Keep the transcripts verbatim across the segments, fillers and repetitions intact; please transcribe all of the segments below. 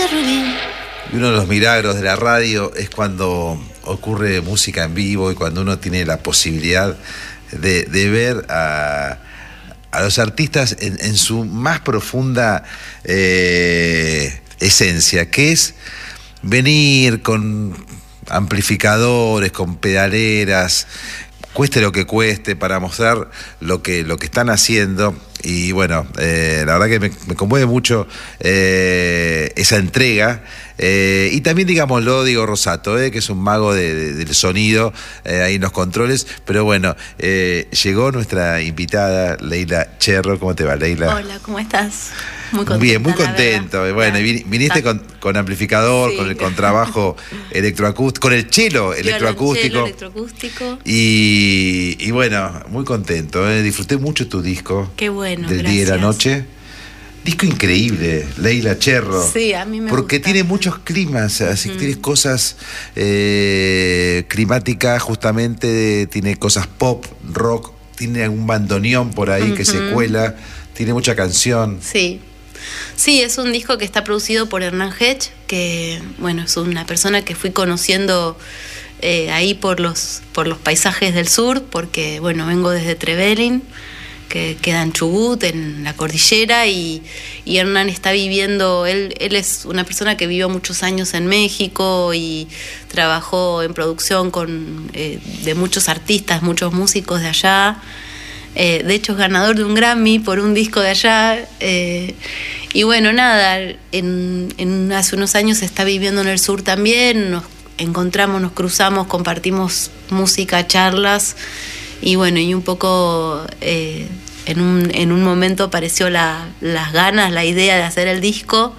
Rubí. Y uno de los milagros de la radio es cuando ocurre música en vivo y cuando uno tiene la posibilidad de, de ver a, a los artistas en, en su más profunda eh, esencia, que es venir con amplificadores, con pedaleras, cueste lo que cueste, para mostrar lo que, lo que están haciendo. Y bueno, eh, la verdad que me, me conmueve mucho eh, esa entrega. Eh, y también, digámoslo, Diego Rosato, eh, que es un mago de, de, del sonido eh, ahí en los controles. Pero bueno, eh, llegó nuestra invitada, Leila Cherro. ¿Cómo te va, Leila? Hola, ¿cómo estás? Muy contenta. Bien, muy contento. Bueno, y viniste con, con amplificador, sí, con el contrabajo electroacústico, con el cello electroacústico. electroacústico. Y, y bueno, muy contento. Eh. Disfruté mucho tu disco. Qué bueno, Del gracias. Día y la Noche. Disco increíble, Leila Cherro. Sí, a mí me Porque gusta. tiene muchos climas, así que Mm. tienes cosas eh, climáticas, justamente, tiene cosas pop, rock, tiene algún bandoneón por ahí que se Ujú. cuela, tiene mucha canción. Sí. Sí, es un disco que está producido por Hernán Hedge, que bueno, es una persona que fui conociendo eh, ahí por los, por los paisajes del sur, porque bueno, vengo desde Trevelin, que queda en Chubut, en la cordillera, y, y Hernán está viviendo, él, él es una persona que vivió muchos años en México y trabajó en producción con, eh, de muchos artistas, muchos músicos de allá. Eh, de hecho es ganador de un Grammy por un disco de allá. Eh, y bueno, nada, en, en hace unos años está viviendo en el sur también, nos encontramos, nos cruzamos, compartimos música, charlas. Y bueno, y un poco eh, en, un, en un momento apareció la, las ganas, la idea de hacer el disco.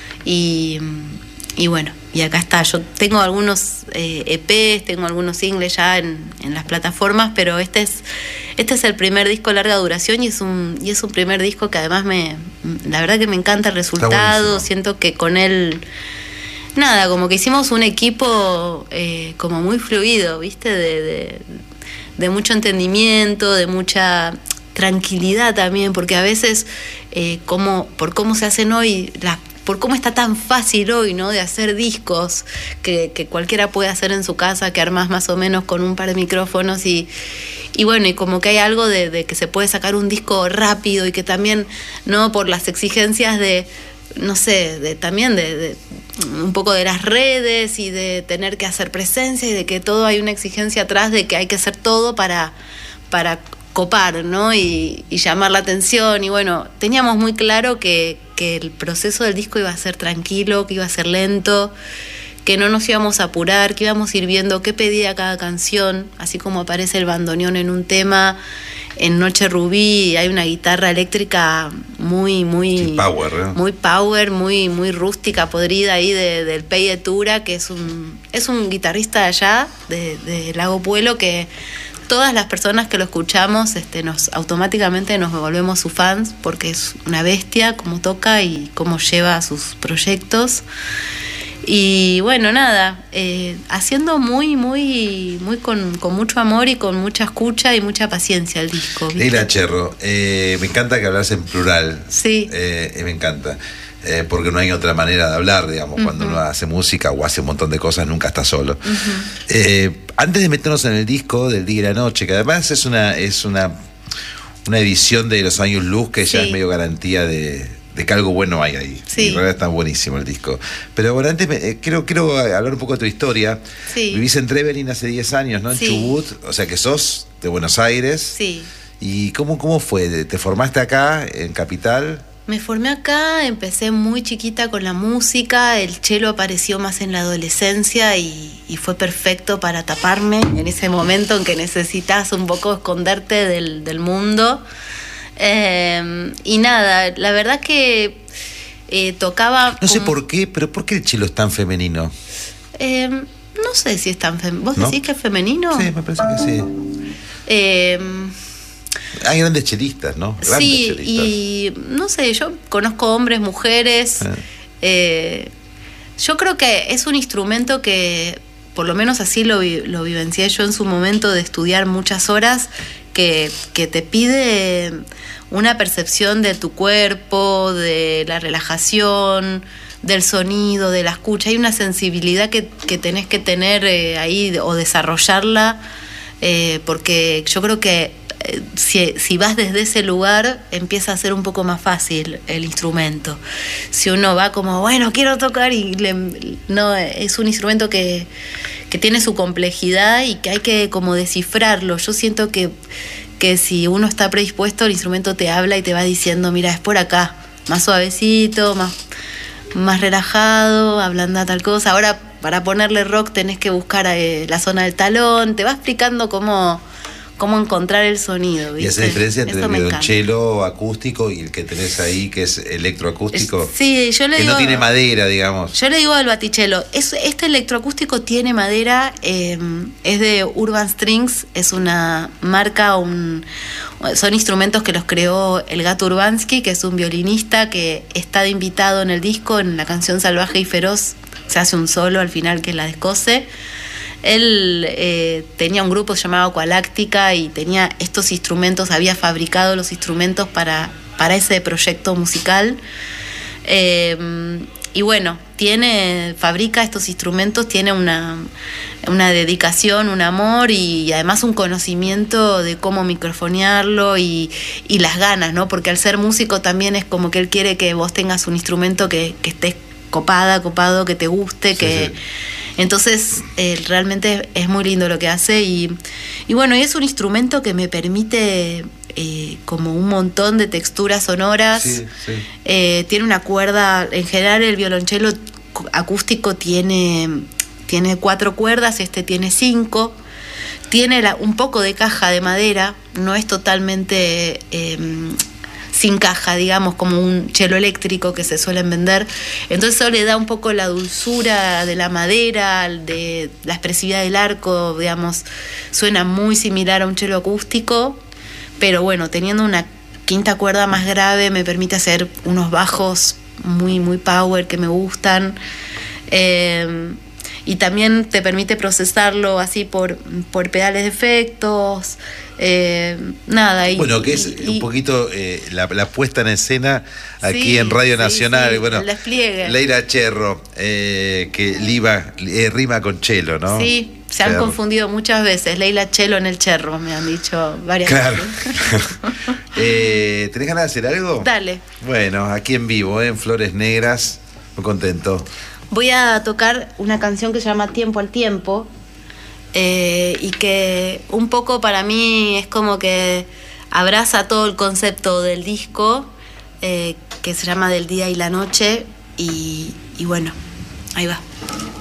Y, y bueno, y acá está. Yo tengo algunos eh, E Pes, tengo algunos singles ya en, en las plataformas, pero este es este es el primer disco de larga duración y es un y es un primer disco que además me la verdad que me encanta el resultado. Siento que con él nada, como que hicimos un equipo eh, como muy fluido, ¿viste? De, de de mucho entendimiento, de mucha tranquilidad también, porque a veces eh, como, por cómo se hacen hoy, la, por cómo está tan fácil hoy, ¿no? De hacer discos que, que cualquiera puede hacer en su casa, que armás más o menos con un par de micrófonos y, y bueno, y como que hay algo de, de que se puede sacar un disco rápido y que también, ¿no? Por las exigencias de, no sé, de también de, de un poco de las redes y de tener que hacer presencia y de que todo hay una exigencia atrás de que hay que hacer todo para, para copar, ¿no? Y, y llamar la atención. Y bueno, teníamos muy claro que, que el proceso del disco iba a ser tranquilo, que iba a ser lento, que no nos íbamos a apurar, que íbamos a ir viendo qué pedía cada canción, así como aparece el bandoneón en un tema. En Noche Rubí hay una guitarra eléctrica muy, muy Sí, power, ¿eh? muy power, muy, muy rústica, podrida ahí de, del Pey Etura, que es un, es un guitarrista de allá, de, de Lago Puelo, que todas las personas que lo escuchamos, este, nos automáticamente nos volvemos sus fans, porque es una bestia cómo toca y cómo lleva sus proyectos. Y bueno, nada, eh, haciendo muy, muy, muy con, con mucho amor y con mucha escucha y mucha paciencia el disco, ¿viste? Leila Cherro, eh, me encanta que hablas en plural. Sí. Eh, me encanta. Eh, porque no hay otra manera de hablar, digamos, uh-huh. Cuando uno hace música o hace un montón de cosas, nunca está solo. Uh-huh. Eh, antes de meternos en el disco del Día y la Noche, que además es una, es una, una edición de los años luz que ya sí. Es medio garantía de... de que algo bueno hay ahí. Sí. Y en realidad está buenísimo el disco. Pero bueno, antes me, eh, quiero, quiero hablar un poco de tu historia. Sí. Vivís en Trevelin hace diez años, ¿no? En sí. Chubut, o sea que sos de Buenos Aires. Sí. ¿Y cómo, cómo fue? ¿Te formaste acá, en Capital? Me formé acá, empecé muy chiquita con la música, el cello apareció más en la adolescencia y, y fue perfecto para taparme en ese momento en que necesitas un poco esconderte del, del mundo. Eh, y nada, la verdad que eh, tocaba... No sé como... por qué, pero ¿por qué el cello es tan femenino? Eh, no sé si es tan femenino. ¿Vos ¿No? decís que es femenino? Sí, me parece que sí. Eh, Hay grandes chelistas, ¿no? Grandes sí, chelistas. Y no sé, yo conozco hombres, mujeres. Eh. Eh, yo creo que es un instrumento que, por lo menos así lo, lo vivencié yo en su momento de estudiar muchas horas, que, que te pide una percepción de tu cuerpo, de la relajación, del sonido, de la escucha. Hay una sensibilidad que, que tenés que tener eh, ahí o desarrollarla, eh, porque yo creo que eh, si, si vas desde ese lugar empieza a ser un poco más fácil el instrumento. Si uno va como, bueno, quiero tocar y le, no, es un instrumento que, que tiene su complejidad y que hay que como descifrarlo. Yo siento que que si uno está predispuesto, el instrumento te habla y te va diciendo, mira, es por acá, más suavecito, más, más relajado, ablanda tal cosa. Ahora, para ponerle rock tenés que buscar eh, la zona del talón, te va explicando cómo, cómo encontrar el sonido, ¿viste? Y esa diferencia entre el violonchelo acústico y el que tenés ahí, que es electroacústico. Es, sí, yo le que digo... no tiene madera, digamos. Yo le digo al batichelo, es, este electroacústico tiene madera, eh, es de Urban Strings, es una marca, un, son instrumentos que los creó el Gato Urbansky, que es un violinista que está de invitado en el disco, en la canción Salvaje y Feroz, se hace un solo al final que es la descose. Él eh, tenía un grupo llamado Aqualáctica y tenía estos instrumentos, había fabricado los instrumentos para, para ese proyecto musical. Eh, y bueno, tiene, fabrica estos instrumentos, tiene una, una dedicación, un amor y, y además un conocimiento de cómo microfonearlo y, y las ganas, ¿no? Porque al ser músico también es como que él quiere que vos tengas un instrumento que, que estés copada, copado, que te guste, sí, que... Sí. Entonces, eh, realmente es muy lindo lo que hace y, y bueno, y es un instrumento que me permite eh, como un montón de texturas sonoras. Sí, sí. Eh, tiene una cuerda, en general el violonchelo acústico tiene, tiene cuatro cuerdas, este tiene cinco. Tiene la, un poco de caja de madera, no es totalmente... Eh, sin caja, digamos, como un cello eléctrico que se suelen vender. Entonces eso le da un poco la dulzura de la madera, de la expresividad del arco, digamos, suena muy similar a un cello acústico, pero bueno, teniendo una quinta cuerda más grave me permite hacer unos bajos muy, muy power que me gustan. Eh, y también te permite procesarlo así por, por pedales de efectos, eh, nada. Y, bueno, que es y, un poquito eh, la, la puesta en escena aquí sí, en Radio Nacional. Sí, sí, bueno, el despliegue. Leila Cherro, eh, que liba, eh, rima con chelo, ¿no? Sí, se han Cherro. confundido muchas veces. Leila Chelo en el Cherro, me han dicho varias claro. veces. eh, ¿Tenés ganas de hacer algo? Dale. Bueno, aquí en vivo, ¿eh? En Flores Negras, muy contento. Voy a tocar una canción que se llama Tiempo al Tiempo eh, y que un poco para mí es como que abraza todo el concepto del disco eh, que se llama Del Día y la Noche y, y bueno, ahí va.